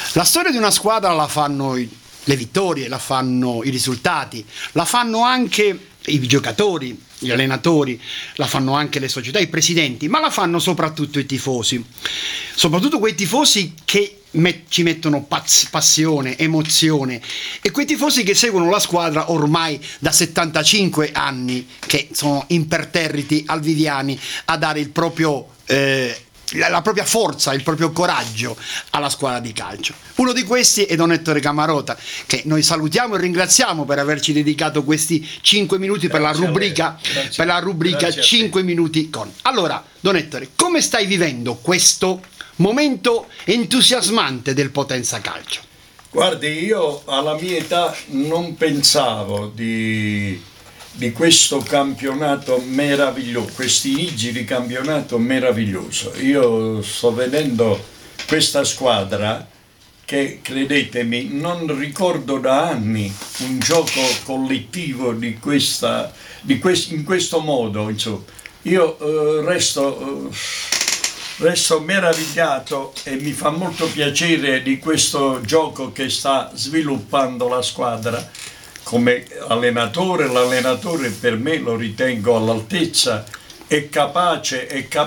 La storia di una squadra la fanno le vittorie, la fanno i risultati, la fanno anche i giocatori, gli allenatori, la fanno anche le società, i presidenti, ma la fanno soprattutto i tifosi, soprattutto quei tifosi che ci mettono passione, emozione, e quei tifosi che seguono la squadra ormai da 75 anni, che sono imperterriti al Viviani a dare il proprio la propria forza, il proprio coraggio alla squadra di calcio. Uno di questi è Don Ettore Camarota, che noi salutiamo e ringraziamo per averci dedicato questi 5 minuti per la rubrica 5 minuti con. Allora, Don Ettore, come stai vivendo questo momento entusiasmante del Potenza Calcio? Guardi, io alla mia età non pensavo di questo campionato meraviglioso, questi inizi di campionato meraviglioso. Io sto vedendo questa squadra che, credetemi, non ricordo da anni un gioco collettivo in questo modo. Insomma. Io resto meravigliato e mi fa molto piacere di questo gioco che sta sviluppando la squadra. Come allenatore, l'allenatore per me lo ritengo all'altezza, è capace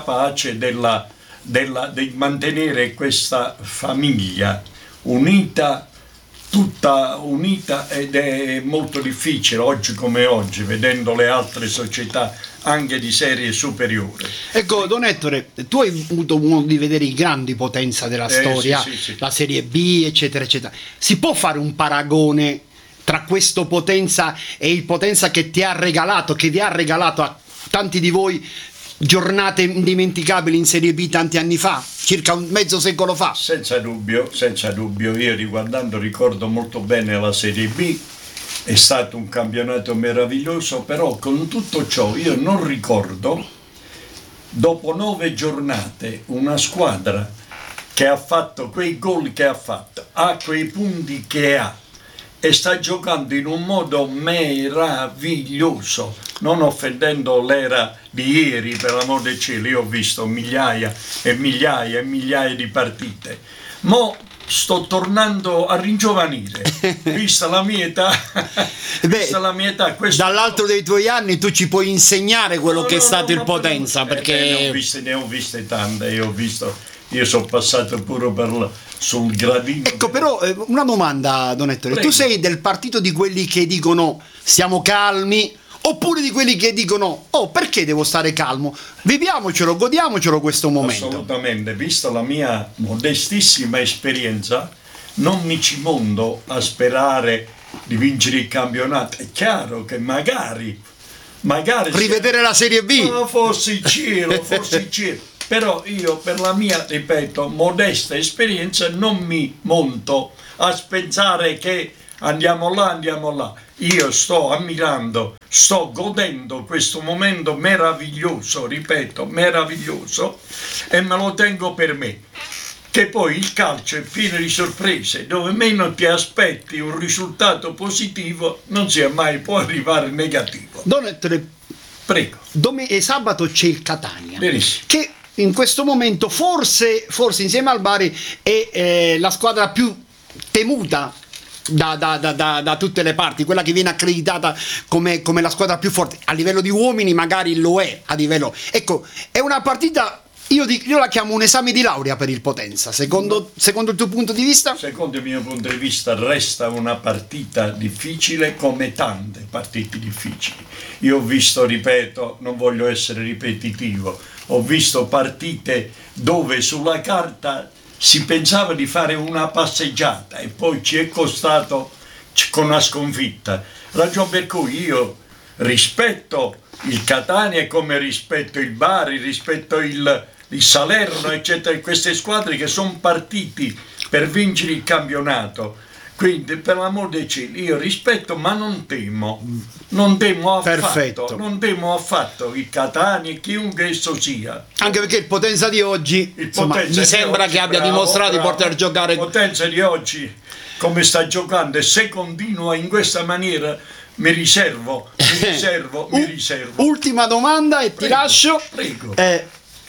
di mantenere questa famiglia unita, tutta unita, ed è molto difficile oggi come oggi, vedendo le altre società anche di serie superiore. Ecco, Don Ettore, tu hai avuto modo di vedere i grandi Potenza della storia, sì. la Serie B, eccetera, eccetera. Si può fare un paragone tra questo Potenza e il Potenza che ti ha regalato, che vi ha regalato a tanti di voi giornate indimenticabili in Serie B tanti anni fa, circa un mezzo secolo fa? Senza dubbio, io riguardando ricordo molto bene la Serie B, è stato un campionato meraviglioso, però con tutto ciò io non ricordo, dopo 9 giornate, una squadra che ha fatto quei gol che ha fatto, ha quei punti che ha, e sta giocando in un modo meraviglioso, non offendendo l'era di ieri, per l'amor del cielo. Io ho visto migliaia e migliaia e migliaia di partite, mo sto tornando a ringiovanire, vista la mia età. Dall'altro dei tuoi anni tu ci puoi insegnare quello che è stato il Potenza, perché ne ho viste tante, io sono passato pure sul gradino. Ecco, però una domanda, Don Ettore. Prego. Tu sei del partito di quelli che dicono stiamo calmi, oppure di quelli che dicono perché devo stare calmo? Viviamocelo, godiamocelo questo momento. Assolutamente, vista la mia modestissima esperienza, non mi ci mondo a sperare di vincere il campionato. È chiaro che magari rivedere la Serie B. Forse il cielo. Però io, per la mia, ripeto, modesta esperienza, non mi monto a pensare che andiamo là. Io sto ammirando, sto godendo questo momento meraviglioso, ripeto, meraviglioso, e me lo tengo per me. Che poi il calcio è pieno di sorprese, dove meno ti aspetti un risultato positivo, non sia mai può arrivare negativo. Don Ettore, prego. Sabato c'è il Catania. Benissimo. Che in questo momento forse insieme al Bari è la squadra più temuta da tutte le parti, quella che viene accreditata come la squadra più forte. A livello di uomini magari lo è, ecco, è una partita, io la chiamo un esame di laurea per il Potenza. Secondo il tuo punto di vista? Secondo il mio punto di vista resta una partita difficile, come tante partite difficili. Io ho visto, ripeto, non voglio essere ripetitivo, ho visto partite dove sulla carta si pensava di fare una passeggiata e poi ci è costato con una sconfitta. Ragione per cui io rispetto il Catania come rispetto il Bari, rispetto il Salerno, eccetera, queste squadre che sono partiti per vincere il campionato. Quindi, per l'amor del cielo, io rispetto, ma non temo affatto. Perfetto. Non temo affatto il Catania, chiunque esso sia. Anche perché il Potenza di oggi, mi sembra che abbia dimostrato di poter giocare. Il Potenza di oggi, come sta giocando, e se continua in questa maniera, mi riservo. Ultima domanda e ti lascio. Prego.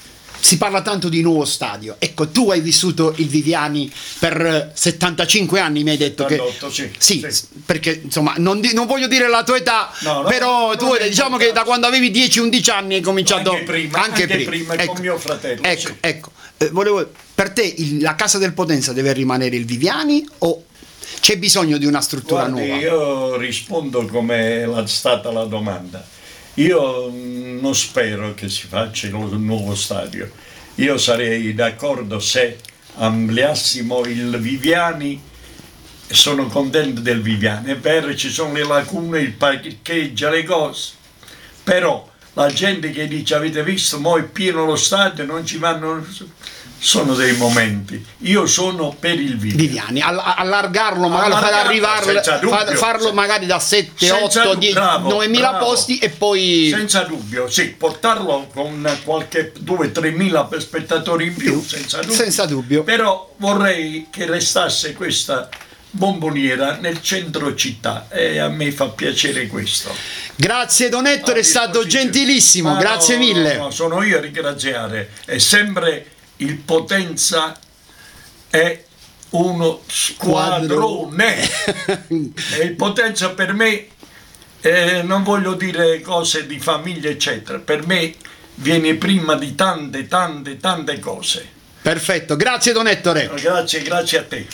si parla tanto di nuovo stadio. Ecco, tu hai vissuto il Viviani per 75 anni, mi hai detto 78, che sì. perché insomma non voglio dire la tua età, però tu diciamo che da quando avevi 10-11 anni hai cominciato anche prima ecco, con mio fratello. Ecco. Per te la casa del Potenza deve rimanere il Viviani o c'è bisogno di una struttura nuova? Io rispondo come è stata la domanda. Io non spero che si faccia il nuovo stadio. Io sarei d'accordo se ampliassimo il Viviani. Sono contento del Viviani. È vero, ci sono le lacune, il parcheggio, le cose. Però la gente che dice avete visto, mo è pieno lo stadio, non ci vanno... Sono dei momenti. Io sono per il Viviani. Allargarlo, magari farlo magari da 7, 8, 10, 9.000 posti e poi... Senza dubbio, sì, portarlo con qualche 2-3.000 spettatori in più, senza dubbio. Però vorrei che restasse questa bomboniera nel centro città e a me fa piacere questo. Grazie Don Ettore, è stato gentilissimo, grazie mille. No, sono io a ringraziare, è sempre... Il Potenza è uno squadrone e il Potenza per me, non voglio dire cose di famiglia eccetera, per me viene prima di tante cose. Perfetto, grazie Don Ettore. Grazie a te.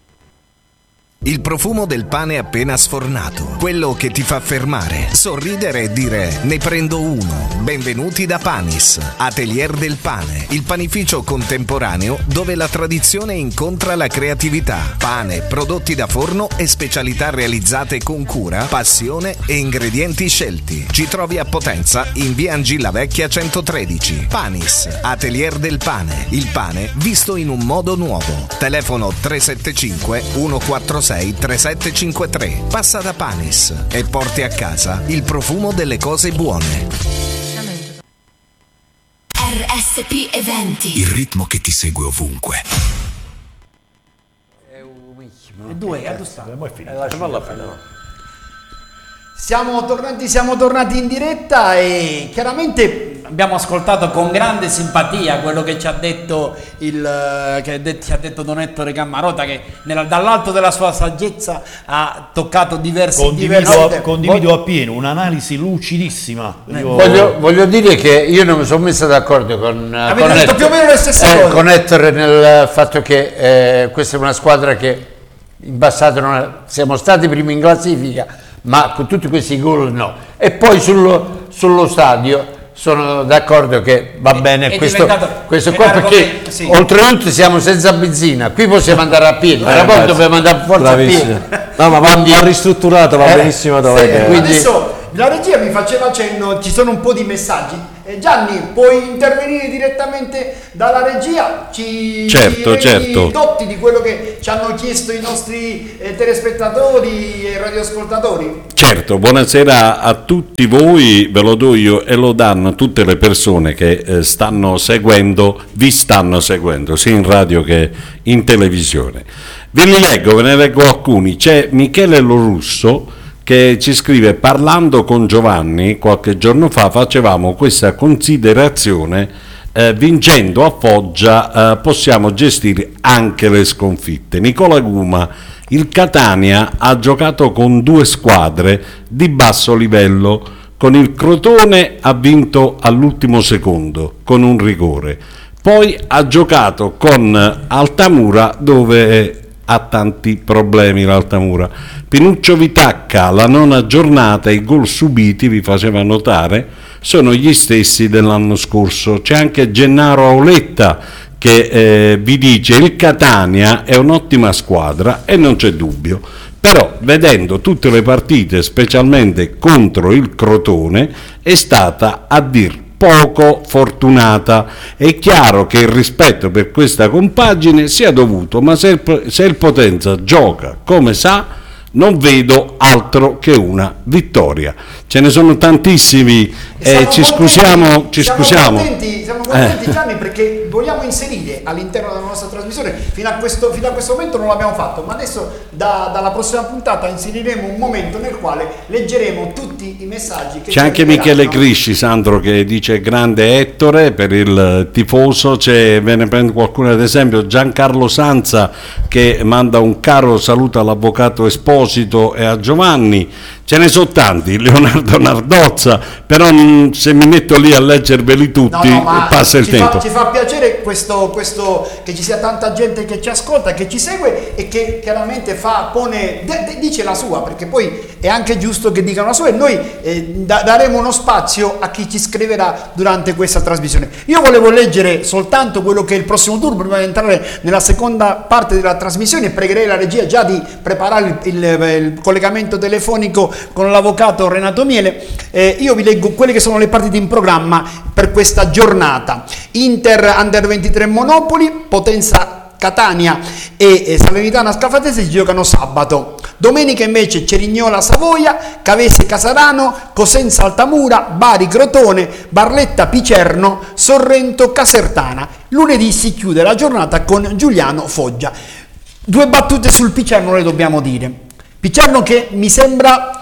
Il profumo del pane appena sfornato, quello che ti fa fermare, sorridere e dire ne prendo uno. Benvenuti da Panis, Atelier del Pane, il panificio contemporaneo dove la tradizione incontra la creatività. Pane, prodotti da forno e specialità realizzate con cura, passione e ingredienti scelti. Ci trovi a Potenza in via Angilla Vecchia 113. Panis, Atelier del Pane, il pane visto in un modo nuovo. Telefono 375 146 3753. Passa da Panis e porti a casa il profumo delle cose buone. RSP Eventi. Il ritmo che ti segue ovunque. Siamo tornati in diretta e chiaramente abbiamo ascoltato con grande simpatia quello che ci ha detto Don Ettore Cammarota, che dall'alto della sua saggezza ha toccato diversi condivido appieno, un'analisi lucidissima. Voglio dire che io non mi sono messo d'accordo con detto più o meno le stesse cose con Ettore nel fatto che questa è una squadra che in passato siamo stati primi in classifica, ma con tutti questi gol no. E poi sullo stadio sono d'accordo che va bene questo qua, perché oltretutto siamo senza benzina, qui possiamo andare a piedi, però poi dobbiamo andare forza a piedi. No, ma va ristrutturato, va benissimo dove quindi... Adesso la regia mi faceva cenno, ci sono un po' di messaggi. Gianni, puoi intervenire direttamente dalla regia? Certo. I dotti di quello che ci hanno chiesto i nostri telespettatori e radioascoltatori. Certo, buonasera a tutti voi, ve lo do io e lo danno tutte le persone che vi stanno seguendo sia in radio che in televisione. Ve ne leggo alcuni. C'è Michele Lorusso che ci scrive: parlando con Giovanni qualche giorno fa facevamo questa considerazione, vincendo a Foggia possiamo gestire anche le sconfitte. Nicola Guma: il Catania ha giocato con due squadre di basso livello, con il Crotone ha vinto all'ultimo secondo con un rigore, poi ha giocato con Altamura dove ha tanti problemi l'Altamura. Pinuccio Vitacca: la nona giornata, i gol subiti, vi faceva notare, sono gli stessi dell'anno scorso. C'è anche Gennaro Auletta che vi dice il Catania è un'ottima squadra e non c'è dubbio, però vedendo tutte le partite, specialmente contro il Crotone, è stata a dir poco fortunata. È chiaro che il rispetto per questa compagine sia dovuto, ma se il Potenza gioca come sa, non vedo altro che una vittoria. Ce ne sono tantissimi, ci scusiamo. Siamo contenti Gianni, perché vogliamo inserire all'interno della nostra trasmissione, fino a questo momento non l'abbiamo fatto, ma adesso dalla prossima puntata inseriremo un momento nel quale leggeremo tutti i messaggi che c'è anche Michele Grisci, Sandro, che dice grande Ettore per il tifoso. Ve ne prendo qualcuno ad esempio, Giancarlo Sanza che manda un caro saluto all'avvocato Esposito e a Giovanni. Ce ne sono tanti, Leonardo Nardozza, però se mi metto lì a leggerveli tutti passa il tempo. Ci fa piacere questo che ci sia tanta gente che ci ascolta, che ci segue e che chiaramente dice la sua, perché poi è anche giusto che dicano la sua, e noi daremo uno spazio a chi ci scriverà durante questa trasmissione. Io volevo leggere soltanto quello che è il prossimo turno prima di entrare nella seconda parte della trasmissione, e pregherei la regia già di preparare il collegamento telefonico con l'avvocato Renato Miele. Io vi leggo quelle che sono le partite in programma per questa giornata. Inter Under 23 Monopoli, Potenza Catania e Salernitana Scafatese si giocano sabato. Domenica invece Cerignola Savoia, Cavese Casarano, Cosenza Altamura, Bari Crotone, Barletta Picerno, Sorrento Casertana. Lunedì si chiude la giornata con Giuliano Foggia. Due battute sul Picerno le dobbiamo dire. Picerno che mi sembra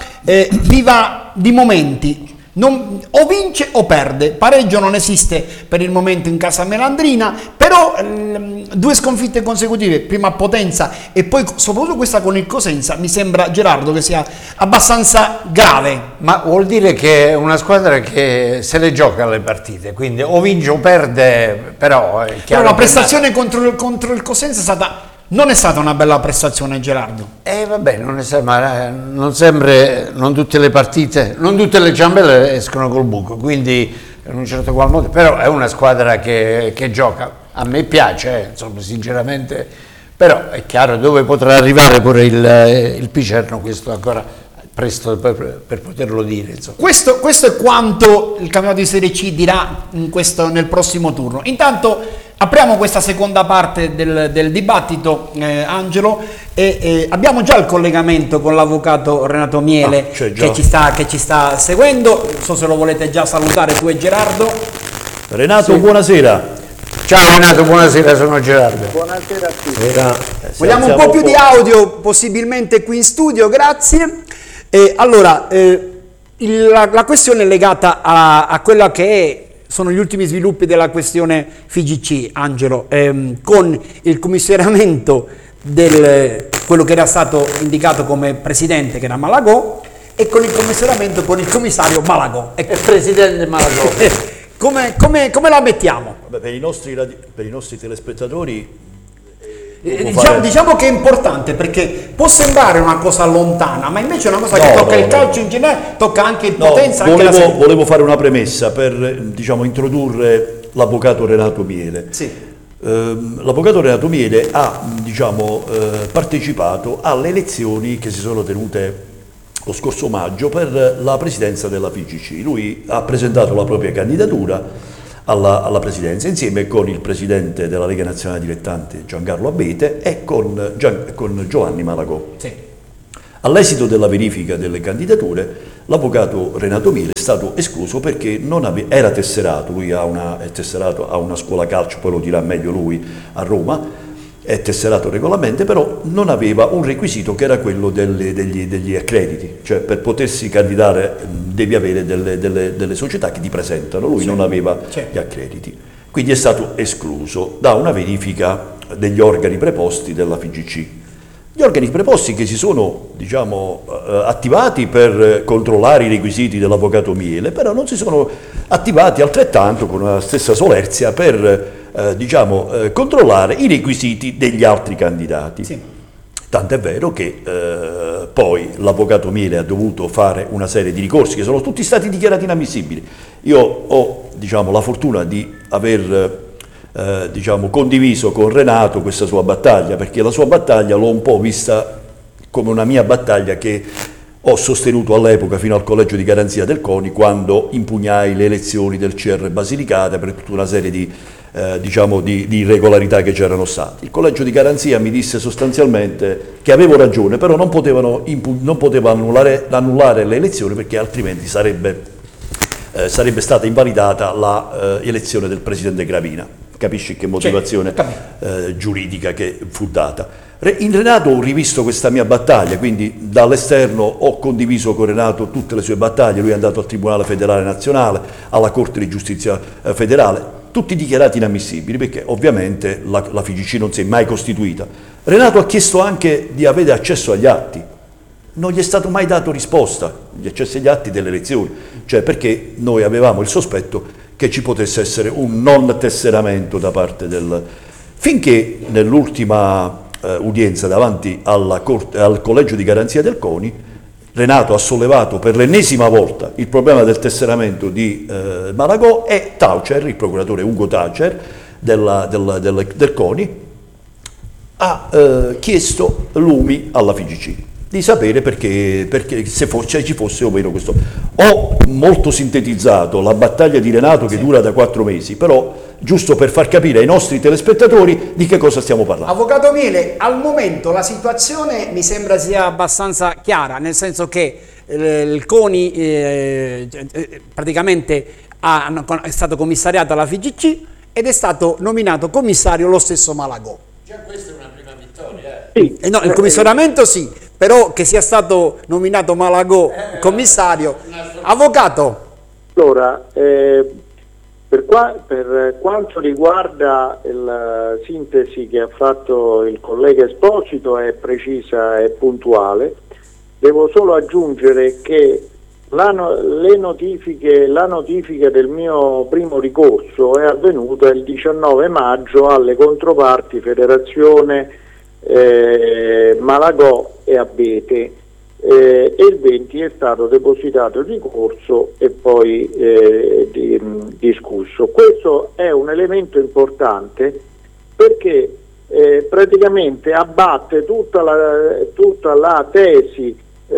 viva di momenti, o vince o perde, pareggio non esiste per il momento in casa melandrina, però 2 sconfitte consecutive, prima a Potenza e poi soprattutto questa con il Cosenza, mi sembra, Gerardo, che sia abbastanza grave. Ma vuol dire che è una squadra che se le gioca le partite, quindi o vince o perde, però è chiaro. Però la prestazione contro il Cosenza non è stata una bella prestazione, Gerardo. Vabbè, non tutte le partite, non tutte le ciambelle escono col buco, quindi in un certo qual modo, però è una squadra che gioca. A me piace, insomma, sinceramente, però è chiaro dove potrà arrivare pure il Picerno, questo ancora presto per poterlo dire. Insomma. Questo è quanto il campionato di Serie C dirà nel prossimo turno. Intanto apriamo questa seconda parte del dibattito, Angelo, e abbiamo già il collegamento con l'avvocato Renato Miele che ci sta seguendo. Non so se lo volete già salutare tu e Gerardo. Renato, buonasera. Ciao Renato, buonasera, sono Gerardo. Buonasera a tutti. Vogliamo un po' più di audio, possibilmente qui in studio, grazie. Allora, la questione è legata a quella che sono gli ultimi sviluppi della questione FIGC, Angelo, con il commissariamento quello che era stato indicato come presidente, che era Malagò, e con il commissariamento con il commissario Malagò. Il presidente Malagò. Come la mettiamo? Vabbè, per i nostri telespettatori diciamo che è importante, perché può sembrare una cosa lontana, ma invece è una cosa che tocca il calcio in generale, tocca anche il Potenza. Volevo fare una premessa per introdurre l'avvocato Renato Miele. Sì. L'avvocato Renato Miele ha partecipato alle elezioni che si sono tenute lo scorso maggio per la presidenza della FIGC. Lui ha presentato la propria candidatura alla presidenza insieme con il presidente della Lega Nazionale Dilettanti Giancarlo Abete e con Giovanni Malagò. Sì. All'esito della verifica delle candidature, l'avvocato Renato Miele è stato escluso perché era tesserato. Lui è tesserato a una scuola calcio, poi lo dirà meglio lui, a Roma, è tesserato regolarmente, però non aveva un requisito che era quello degli accrediti, cioè per potersi candidare devi avere delle società che ti presentano, lui non aveva gli accrediti, quindi è stato escluso da una verifica degli organi preposti della FIGC. Gli organi preposti che si sono attivati per controllare i requisiti dell'avvocato Miele, però non si sono attivati altrettanto con la stessa solerzia per controllare i requisiti degli altri candidati. Sì. Tant'è vero che poi l'avvocato Miele ha dovuto fare una serie di ricorsi che sono tutti stati dichiarati inammissibili. Io ho la fortuna di aver condiviso con Renato questa sua battaglia, perché la sua battaglia l'ho un po' vista come una mia battaglia che ho sostenuto all'epoca fino al collegio di garanzia del CONI, quando impugnai le elezioni del CR Basilicata per tutta una serie di diciamo di irregolarità che c'erano state. Il collegio di garanzia mi disse sostanzialmente che avevo ragione, però non poteva annullare le elezioni perché altrimenti sarebbe stata invalidata l'elezione del presidente Gravina. Capisci che motivazione giuridica che fu data. In Renato ho rivisto questa mia battaglia, quindi dall'esterno ho condiviso con Renato tutte le sue battaglie. Lui è andato al Tribunale Federale Nazionale, alla Corte di Giustizia Federale, tutti dichiarati inammissibili perché ovviamente la FIGC non si è mai costituita. Renato ha chiesto anche di avere accesso agli atti, non gli è stato mai dato risposta, gli accessi agli atti delle elezioni, cioè perché noi avevamo il sospetto che ci potesse essere un non tesseramento da parte finché nell'ultima udienza davanti al collegio di garanzia del CONI, Renato ha sollevato per l'ennesima volta il problema del tesseramento di Malagò e Taucher, il procuratore Ugo Taucher del CONI, ha chiesto lumi alla FIGC di sapere perché se ci fosse o meno questo. Ho molto sintetizzato la battaglia di Renato che dura da 4 mesi, però giusto per far capire ai nostri telespettatori di che cosa stiamo parlando. Avvocato Miele, al momento la situazione mi sembra sia abbastanza chiara, nel senso che il CONI praticamente è stato commissariato alla FIGC ed è stato nominato commissario lo stesso Malagò. Già questa è una prima vittoria. Sì. No, il commissariamento sì, però che sia stato nominato Malagò commissario. Avvocato. Allora, per quanto riguarda la sintesi che ha fatto il collega Esposito, è precisa e puntuale. Devo solo aggiungere che la notifica del mio primo ricorso è avvenuta il 19 maggio alle controparti Federazione, Malagò e Abete, e il 20 è stato depositato il ricorso e poi discusso. Questo è un elemento importante perché praticamente abbatte tutta la tesi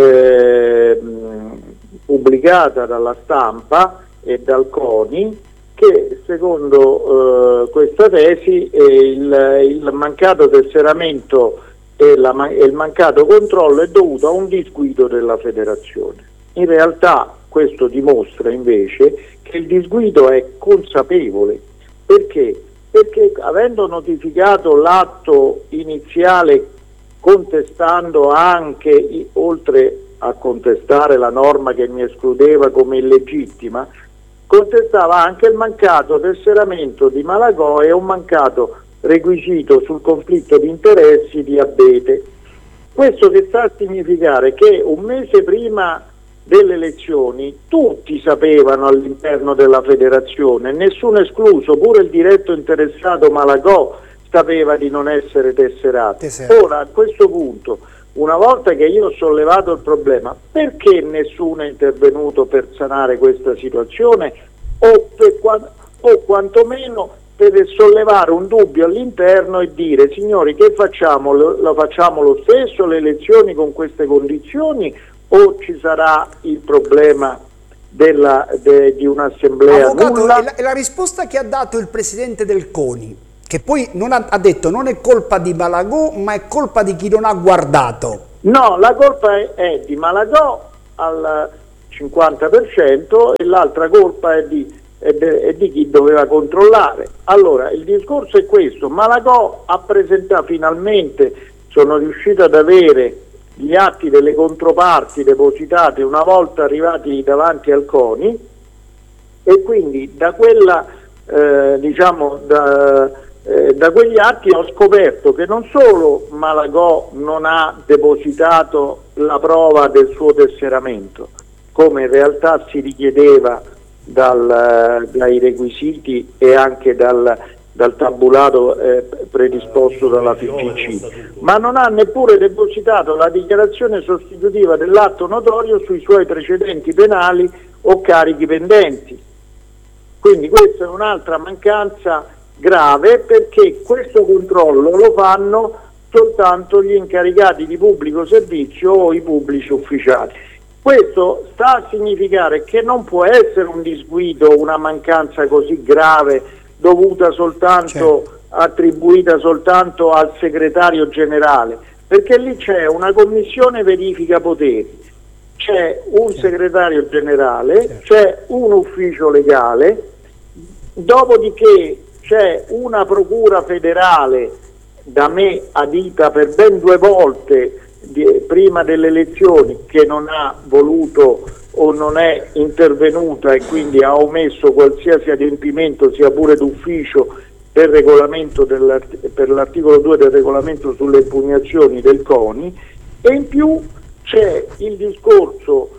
pubblicata dalla stampa e dal CONI, che secondo questa tesi il mancato tesseramento e il mancato controllo è dovuto a un disguido della federazione. In realtà questo dimostra invece che il disguido è consapevole. Perché? Perché avendo notificato l'atto iniziale contestando anche, oltre a contestare la norma che mi escludeva come illegittima, contestava anche il mancato tesseramento di Malagò e un mancato requisito sul conflitto di interessi di Abete. Questo che sta a significare che un mese prima delle elezioni tutti sapevano all'interno della federazione, nessuno escluso, pure il diretto interessato Malagò sapeva di non essere tesserato. Ora a questo punto, una volta che io ho sollevato il problema, perché nessuno è intervenuto per sanare questa situazione o quantomeno per sollevare un dubbio all'interno e dire: signori, che facciamo? Lo facciamo lo stesso le elezioni con queste condizioni o ci sarà il problema di un'assemblea Avvocato, nulla? la risposta che ha dato il presidente del CONI, che poi ha detto non è colpa di Malagò ma è colpa di chi non ha guardato. No, la colpa è di Malagò al 50% e l'altra colpa è di chi doveva controllare. Allora il discorso è questo: Malagò ha presentato, finalmente sono riuscito ad avere gli atti delle controparti depositate una volta arrivati davanti al CONI, e quindi da quella da quegli atti ho scoperto che non solo Malagò non ha depositato la prova del suo tesseramento, come in realtà si richiedeva dai requisiti e anche dal tabulato predisposto dalla FIGC, ma non ha neppure depositato la dichiarazione sostitutiva dell'atto notorio sui suoi precedenti penali o carichi pendenti. Quindi questa è un'altra mancanza grave, perché questo controllo lo fanno soltanto gli incaricati di pubblico servizio o i pubblici ufficiali. Questo sta a significare che non può essere un disguido, una mancanza così grave dovuta soltanto, attribuita soltanto al segretario generale, perché lì c'è una commissione verifica poteri, c'è un segretario generale, c'è un ufficio legale, dopodiché c'è una procura federale da me adita per ben 2 volte prima delle elezioni, che non ha voluto o non è intervenuta e quindi ha omesso qualsiasi adempimento, sia pure d'ufficio, per l'articolo 2 del regolamento sulle impugnazioni del CONI, e in più c'è il discorso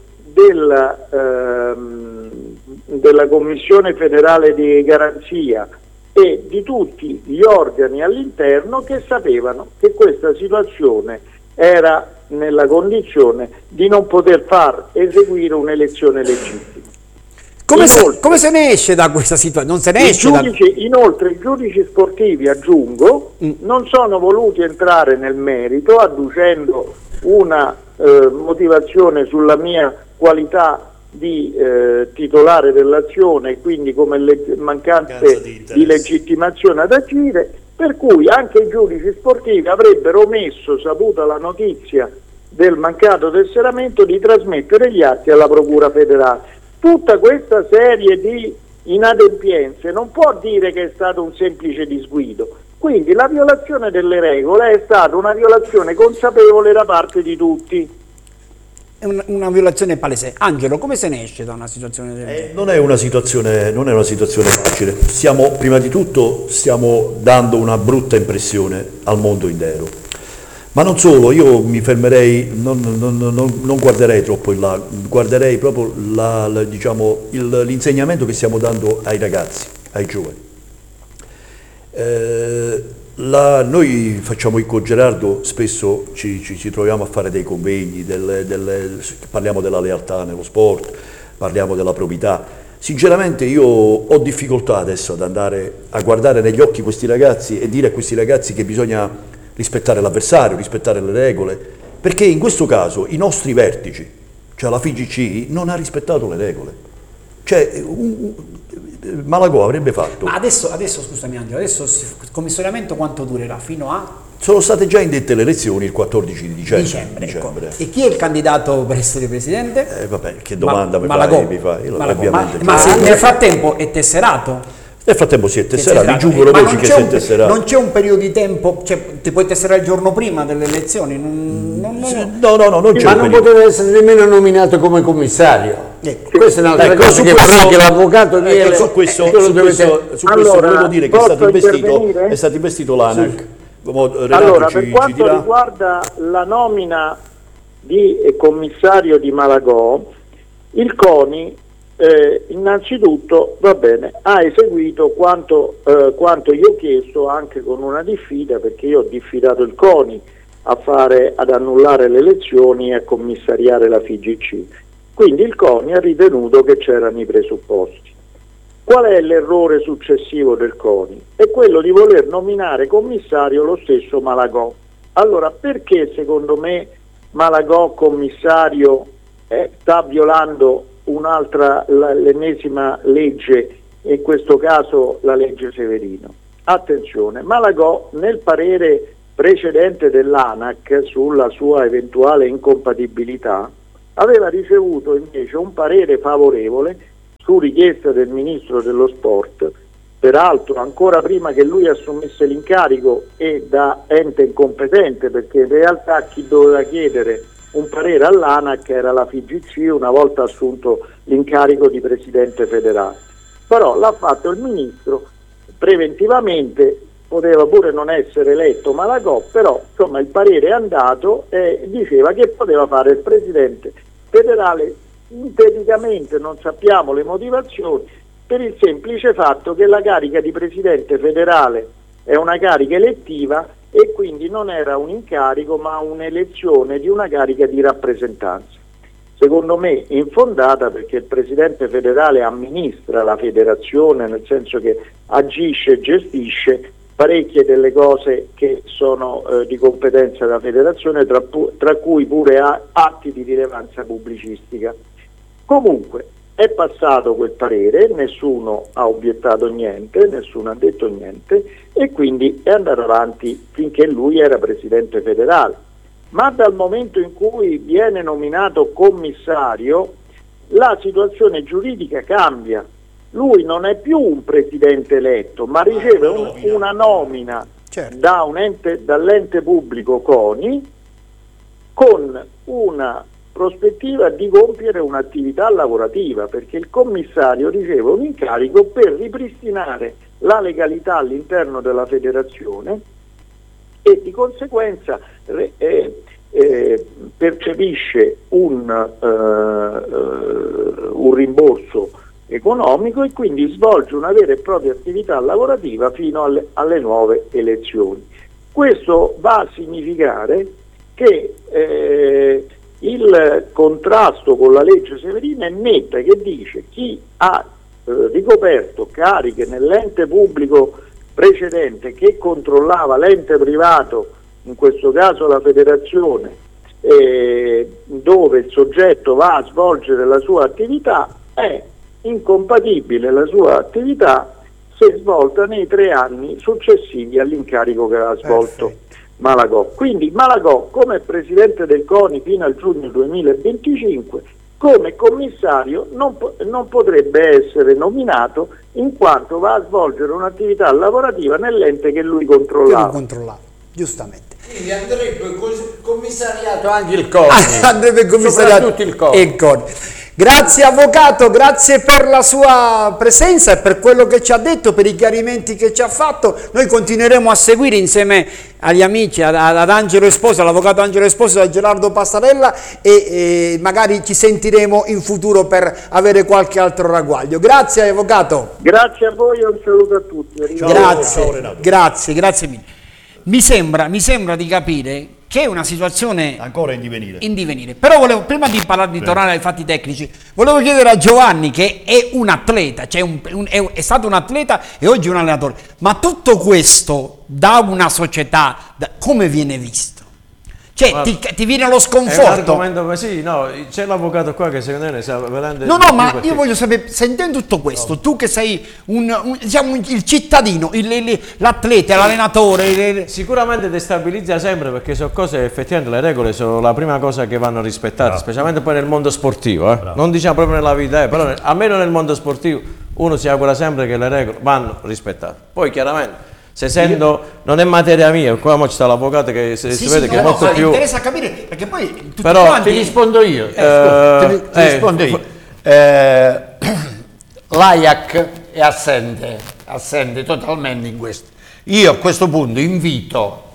della Commissione federale di garanzia e di tutti gli organi all'interno che sapevano che questa situazione era nella condizione di non poter far eseguire un'elezione legittima. Come se ne esce da questa situazione? Non se ne esce inoltre i giudici sportivi, aggiungo, non sono voluti entrare nel merito, adducendo una motivazione sulla mia qualità di titolare dell'azione e quindi come mancanza di legittimazione ad agire, per cui anche i giudici sportivi avrebbero omesso, saputa la notizia del mancato tesseramento, di trasmettere gli atti alla Procura federale. Tutta questa serie di inadempienze non può dire che è stato un semplice disguido, quindi la violazione delle regole è stata una violazione consapevole da parte di tutti. È una violazione palese. Angelo, come se ne esce da una situazione del genere? Non è una situazione facile. Prima di tutto stiamo dando una brutta impressione al mondo intero. Ma non solo, io mi fermerei, non guarderei troppo in là, guarderei proprio l'insegnamento che stiamo dando ai ragazzi, ai giovani. Noi facciamo il Cogerardo, spesso ci troviamo a fare dei convegni, parliamo della lealtà nello sport, parliamo della probità. Sinceramente io ho difficoltà adesso ad andare a guardare negli occhi questi ragazzi e dire a questi ragazzi che bisogna rispettare l'avversario, rispettare le regole, perché in questo caso i nostri vertici, cioè la FIGC, non ha rispettato le regole. Cioè, Malagò avrebbe fatto... Ma adesso scusami Angelo, adesso il commissariamento quanto durerà? Fino a? Sono state già indette le elezioni il 14 di dicembre. Ecco. E chi è il candidato per essere presidente? Vabbè, che domanda mi fai? Ma se nel frattempo è tesserato? Nel frattempo si è tesserato, i giugologi che si è tesserato. Non c'è un periodo di tempo, cioè ti puoi tesserare il giorno prima delle elezioni? Non c'è. Ma non poteva essere nemmeno nominato come commissario. Questa è un'altra cosa che però che l'avvocato viene. Su questo volevo dire che è stato investito l'ANAC. Allora, per quanto riguarda la nomina di commissario di Malagò, il CONI innanzitutto ha eseguito quanto io ho chiesto, anche con una diffida, perché io ho diffidato il CONI ad annullare le elezioni e a commissariare la FIGC. Quindi il CONI ha ritenuto che c'erano i presupposti. Qual è l'errore successivo del CONI? È quello di voler nominare commissario lo stesso Malagò. Allora, perché secondo me Malagò commissario sta violando l'ennesima legge, in questo caso la legge Severino? Attenzione, Malagò nel parere precedente dell'ANAC sulla sua eventuale incompatibilità aveva ricevuto invece un parere favorevole su richiesta del Ministro dello Sport, peraltro ancora prima che lui assumesse l'incarico e da ente incompetente, perché in realtà chi doveva chiedere un parere all'ANAC era la FIGC una volta assunto l'incarico di Presidente federale. Però l'ha fatto il Ministro preventivamente, poteva pure non essere eletto Malagò, però insomma il parere è andato e diceva che poteva fare il Presidente federale sinteticamente, non sappiamo le motivazioni, per il semplice fatto che la carica di Presidente federale è una carica elettiva e quindi non era un incarico ma un'elezione di una carica di rappresentanza. Secondo me infondata, perché il Presidente federale amministra la federazione, nel senso che agisce e gestisce parecchie delle cose che sono di competenza della federazione, tra cui pure atti di rilevanza pubblicistica. Comunque, È passato quel parere, nessuno ha obiettato niente, nessuno ha detto niente e quindi è andato avanti finché lui era presidente federale. Ma dal momento in cui viene nominato commissario, la situazione giuridica cambia. Lui non è più un presidente eletto, ma riceve una nomina dall'ente pubblico CONI con una prospettiva di compiere un'attività lavorativa, perché il commissario riceve un incarico per ripristinare la legalità all'interno della federazione e di conseguenza percepisce un rimborso economico e quindi svolge una vera e propria attività lavorativa fino alle nuove elezioni. Questo va a significare che il contrasto con la legge Severino è netta, che dice chi ha ricoperto cariche nell'ente pubblico precedente che controllava l'ente privato, in questo caso la federazione, dove il soggetto va a svolgere la sua attività, è incompatibile la sua attività se svolta nei 3 anni successivi all'incarico che aveva svolto Malagò. Quindi Malagò, come presidente del CONI fino al giugno 2025, come commissario non potrebbe essere nominato in quanto va a svolgere un'attività lavorativa nell'ente che lui controllava. Giustamente. Quindi andrebbe commissariato anche il CONI. Andrebbe commissariato il CONI. Grazie avvocato, grazie per la sua presenza e per quello che ci ha detto, per i chiarimenti che ci ha fatto. Noi continueremo a seguire insieme agli amici, ad Angelo Esposito, all'avvocato Angelo Esposito, a Gerardo Passarella e magari ci sentiremo in futuro per avere qualche altro ragguaglio. Grazie avvocato. Grazie a voi e un saluto a tutti. Grazie mille. Mi sembra di capire che è una situazione ancora in divenire. Però prima di tornare ai fatti tecnici, volevo chiedere a Giovanni, che è un atleta, cioè è stato un atleta e oggi un allenatore, ma tutto questo da una società come viene visto? Cioè ti viene lo sconforto? C'è l'avvocato qua che secondo me ne sa veramente. Ma io voglio sapere, sentendo tutto questo, tu che sei diciamo il cittadino, l'atleta, l'allenatore. Sicuramente destabilizza sempre, perché sono cose, effettivamente le regole sono la prima cosa che vanno rispettate, specialmente poi nel mondo sportivo. Non diciamo proprio nella vita, però almeno nel mondo sportivo uno si augura sempre che le regole vanno rispettate. Poi chiaramente, se sento, non è materia mia, qua ci sta l'avvocato che si vede che è molto più. Mi interessa capire, perché poi tutti però quanti... ti rispondo io. L'AIAC è assente totalmente in questo. Io a questo punto invito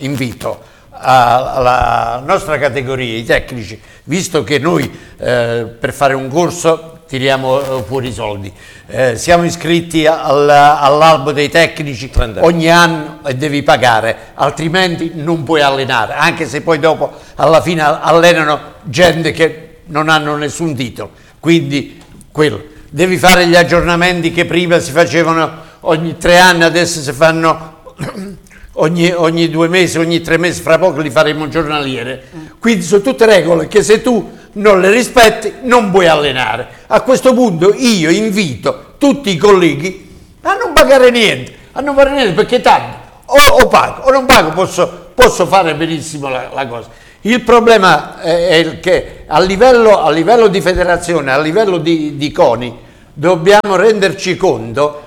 alla nostra categoria, i tecnici, visto che noi per fare un corso tiriamo fuori i soldi, siamo iscritti all'albo dei tecnici ogni anno e devi pagare, altrimenti non puoi allenare, anche se poi dopo alla fine allenano gente che non hanno nessun titolo. Quindi devi fare gli aggiornamenti che prima si facevano ogni 3 anni, adesso si fanno ogni 2 mesi, ogni 3 mesi, fra poco li faremo giornaliere. Quindi sono tutte regole che se tu non le rispetti non puoi allenare. A questo punto io invito tutti i colleghi a non pagare niente, perché tanto o pago o non pago, posso fare benissimo la cosa. Il problema è che a livello di federazione, a livello di CONI, dobbiamo renderci conto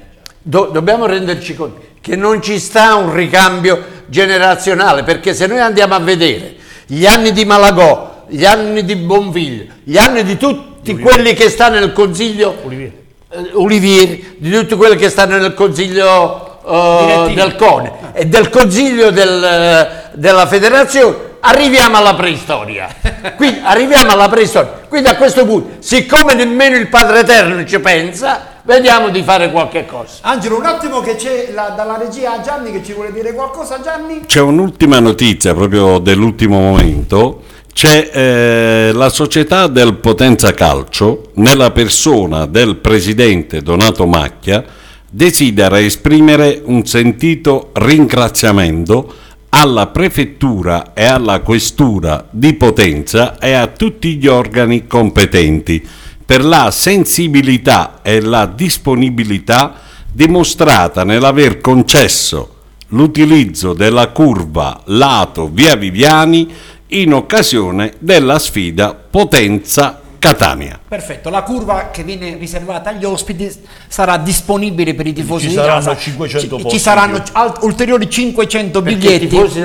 che non ci sta un ricambio generazionale, perché se noi andiamo a vedere gli anni di Malagò, gli anni di Bonfiglio, gli anni di tutti quelli che stanno nel consiglio Olivieri, di tutti quelli che stanno nel consiglio del CONI e del consiglio della federazione, arriviamo alla preistoria. Quindi Quindi a questo punto, siccome nemmeno il Padre Eterno ci pensa, vediamo di fare qualche cosa. Angelo, un attimo che c'è dalla regia Gianni che ci vuole dire qualcosa. Gianni? C'è un'ultima notizia proprio dell'ultimo momento. C'è la società del Potenza Calcio, nella persona del presidente Donato Macchia, desidera esprimere un sentito ringraziamento alla prefettura e alla questura di Potenza e a tutti gli organi competenti per la sensibilità e la disponibilità dimostrata nell'aver concesso l'utilizzo della curva lato via Viviani in occasione della sfida Potenza-Catania. Perfetto, la curva che viene riservata agli ospiti sarà disponibile per i tifosi Ci di saranno casa. 500 posti Ci saranno ulteriori 500 Perché i biglietti. tifosi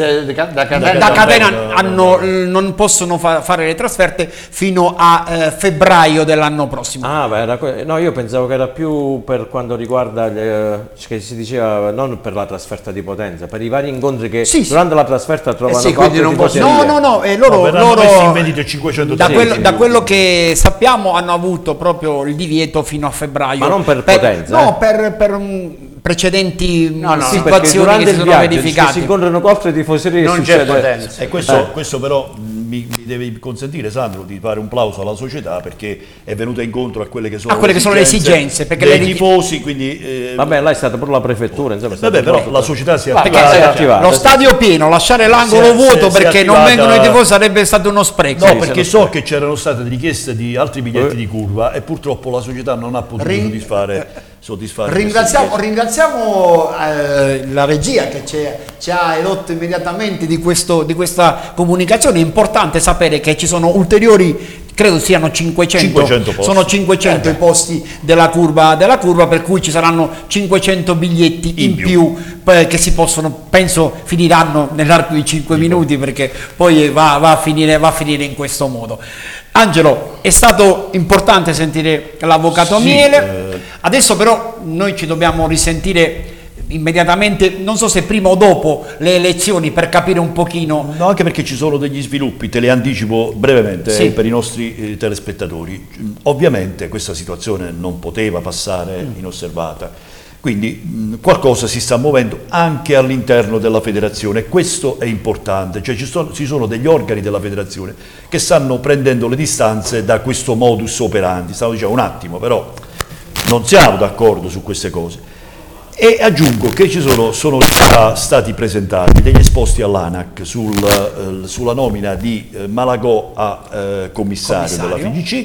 da Catania Da Catania non possono fare le trasferte fino a febbraio dell'anno prossimo. Ah, beh, no, io pensavo che era più per quanto riguarda, che si diceva, non per la trasferta di Potenza, per i vari incontri che durante la trasferta trovano quindi non No, loro messi in vendita 500 da quello che sappiamo hanno avuto proprio il divieto fino a febbraio. Ma non per Potenza? No, per precedenti situazioni durante che si il sono viaggio verificate. si incontrano con altre tifoserie, non c'è Potenza. E questo però mi devi consentire, Sandro, di fare un plauso alla società, perché è venuta incontro a quelle che sono, le esigenze perché dei tifosi, quindi vabbè, là è stata pure la prefettura, insomma, però la società si è attivata. Lo stadio pieno, lasciare l'angolo vuoto perché non vengono i tifosi sarebbe stato uno spreco. No, perché so che c'erano state richieste di altri biglietti di curva e purtroppo la società non ha potuto soddisfare. Ringraziamo la regia che ci ha edotto immediatamente di questa comunicazione. È importante sapere che ci sono ulteriori, credo siano 500 posti. Sono 500 i posti della curva, per cui ci saranno 500 biglietti in più che si possono, penso finiranno nell'arco di 5 minuti, perché poi va a finire in questo modo. Angelo, è stato importante sentire l'avvocato Miele, adesso però noi ci dobbiamo risentire immediatamente, non so se prima o dopo le elezioni, per capire un pochino. No, anche perché ci sono degli sviluppi, te li anticipo brevemente per i nostri telespettatori. Ovviamente questa situazione non poteva passare inosservata, quindi qualcosa si sta muovendo anche all'interno della federazione, questo è importante, cioè ci sono degli organi della federazione che stanno prendendo le distanze da questo modus operandi. Stavo dicendo un attimo, però non siamo d'accordo su queste cose. E aggiungo che sono già stati presentati degli esposti all'ANAC sulla nomina di Malagò a commissario della FIGC,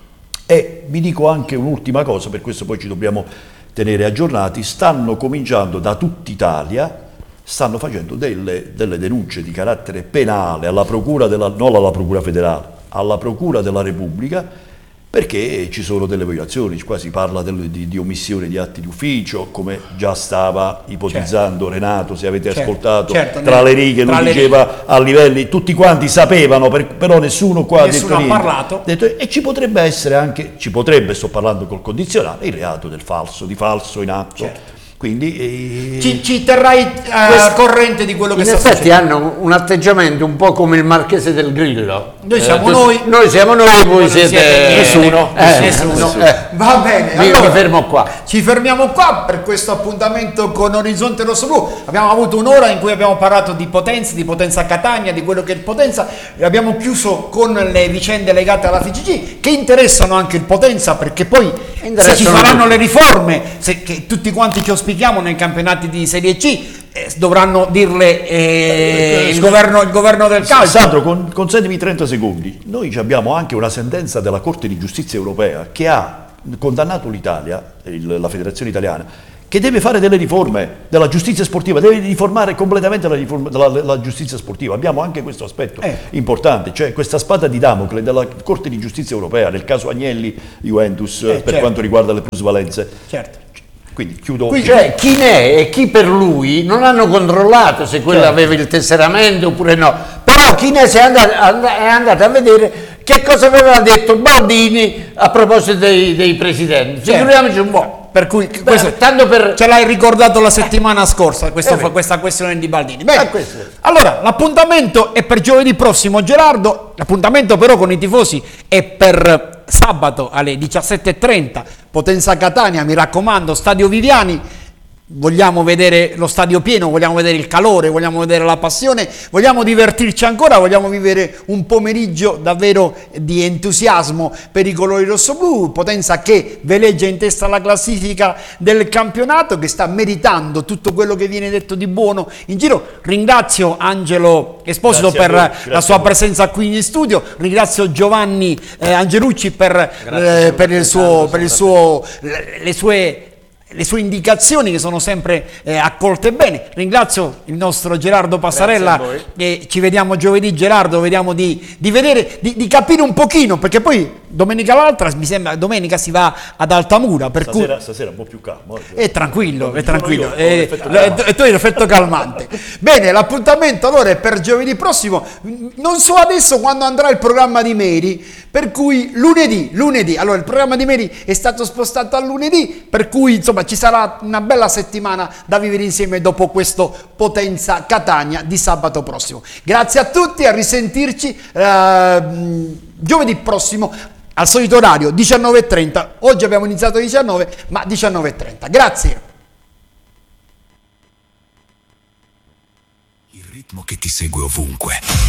e vi dico anche un'ultima cosa, per questo poi ci dobbiamo tenere aggiornati. Stanno cominciando da tutta Italia, stanno facendo delle denunce di carattere penale alla procura non alla procura federale, alla procura della Repubblica, perché ci sono delle violazioni. Qua si parla di omissione di atti d'ufficio, come già stava ipotizzando Renato, se avete ascoltato, tra le righe lui diceva a livelli, tutti quanti sapevano, però nessuno qua ha detto niente. Parlato. E ci potrebbe essere anche, sto parlando col condizionale, il reato di falso in atto. Quindi ci terrai corrente di quello che sta succedendo. In effetti hanno un atteggiamento un po' come il Marchese del Grillo. Noi siamo noi siamo noi, voi siete nessuno. Va bene, mi fermo qua. Ci fermiamo qua per questo appuntamento con Orizzonte Rossoblu. Abbiamo avuto un'ora in cui abbiamo parlato di Potenza Catania, di quello che è il Potenza, e abbiamo chiuso con le vicende legate alla FIGC che interessano anche il Potenza, perché poi se ci saranno le riforme che tutti quanti ci ospitiamo nei campionati di Serie C, dovranno dirle il governo del calcio. Sandro, consentimi 30 secondi. Noi abbiamo anche una sentenza della Corte di Giustizia Europea che ha condannato l'Italia, la Federazione Italiana, che deve fare delle riforme della giustizia sportiva, deve riformare completamente la giustizia sportiva. Abbiamo anche questo aspetto importante, cioè questa spada di Damocle della Corte di Giustizia Europea nel caso Agnelli-Juventus per quanto riguarda le plusvalenze. Certo. Quindi chiudo. Cioè chi ne e chi per lui non hanno controllato se quello aveva il tesseramento oppure no, però chi ne è andato a vedere che cosa aveva detto Baldini a proposito dei presidenti. Figuriamoci un po'. Per cui ce l'hai ricordato la settimana scorsa questa questione di Baldini. Bene. Allora l'appuntamento è per giovedì prossimo, Gerardo. L'appuntamento però con i tifosi è per sabato alle 17:30, Potenza Catania, mi raccomando, Stadio Viviani. vogliamo vedere lo stadio pieno, vogliamo vedere il calore, vogliamo vedere la passione, vogliamo divertirci ancora, vogliamo vivere un pomeriggio davvero di entusiasmo per i colori rossoblu. Potenza che veleggia in testa alla classifica del campionato, che sta meritando tutto quello che viene detto di buono in giro. Ringrazio Angelo Esposito per la sua presenza qui in studio, ringrazio Giovanni Angelucci per le sue indicazioni che sono sempre accolte bene. Ringrazio il nostro Gerardo Passarella e ci vediamo giovedì. Gerardo, vediamo di vedere, di capire un pochino, perché poi domenica si va ad Altamura, per stasera un po' più calmo. È tranquillo, e tu hai l'effetto calmante. Bene, l'appuntamento allora è per giovedì prossimo, non so adesso quando andrà il programma di Mary, per cui lunedì, allora il programma di Mary è stato spostato a lunedì, per cui insomma ci sarà una bella settimana da vivere insieme dopo questo Potenza Catania di sabato prossimo. Grazie a tutti, a risentirci giovedì prossimo al solito orario 19:30. Oggi abbiamo iniziato alle 19, ma 19:30. Grazie. Il ritmo che ti segue ovunque.